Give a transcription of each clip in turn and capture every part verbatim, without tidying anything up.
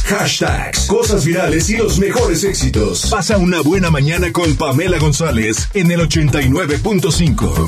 hashtags, cosas virales y los mejores éxitos. Pasa una buena mañana con Pamela González en el ochenta y nueve punto cinco.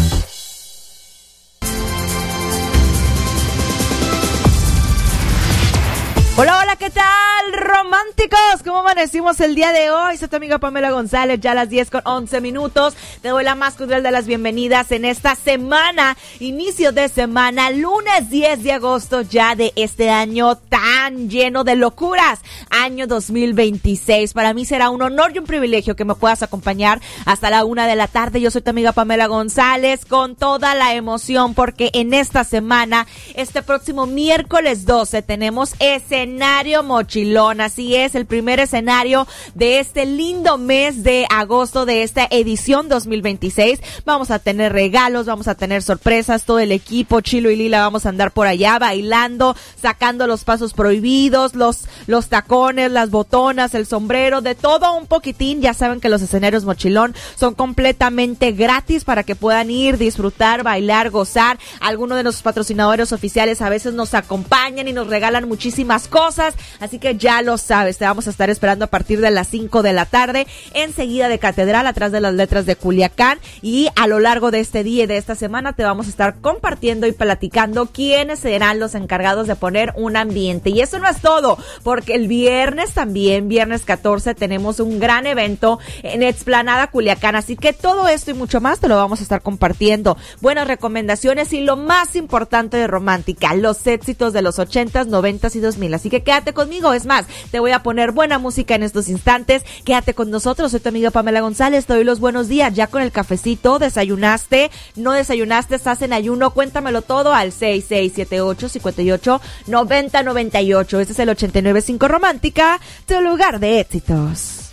Hola, hola, ¿qué tal, románticos? ¿Cómo amanecimos el día de hoy? Soy tu amiga Pamela González, ya a las diez con once minutos. Te doy la más cordial de las bienvenidas en esta semana, inicio de semana, lunes diez de agosto ya de este año tan lleno de locuras, año dos mil veintiséis. Para mí será un honor y un privilegio que me puedas acompañar hasta la una de la tarde. Yo soy tu amiga Pamela González con toda la emoción porque en esta semana, este próximo miércoles doce, tenemos ese escenario mochilón, así es, el primer escenario de este lindo mes de agosto de esta edición dos mil veintiséis. Vamos a tener regalos, vamos a tener sorpresas, todo el equipo Chilo y Lila vamos a andar por allá bailando, sacando los pasos prohibidos, los, los tacones, las botonas, el sombrero, de todo un poquitín. Ya saben que los escenarios mochilón son completamente gratis para que puedan ir, disfrutar, bailar, gozar. Algunos de nuestros patrocinadores oficiales a veces nos acompañan y nos regalan muchísimas cosas. Cosas, así que ya lo sabes, te vamos a estar esperando a partir de las cinco de la tarde, enseguida de Catedral, atrás de las letras de Culiacán, y a lo largo de este día y de esta semana te vamos a estar compartiendo y platicando quiénes serán los encargados de poner un ambiente. Y eso no es todo, porque el viernes también, viernes catorce, tenemos un gran evento en Explanada Culiacán, así que todo esto y mucho más te lo vamos a estar compartiendo. Buenas recomendaciones y lo más importante de romántica, los éxitos de los ochentas, noventas y dos mil. Así que quédate conmigo, es más, te voy a poner buena música en estos instantes. Quédate con nosotros, soy tu amiga Pamela González, te doy los buenos días, ya con el cafecito, desayunaste, no desayunaste, estás en ayuno, cuéntamelo todo al seis seis siete ocho, cinco ocho, nueve cero nueve ocho. Este es el ochenta y nueve punto cinco Romántica, tu lugar de éxitos.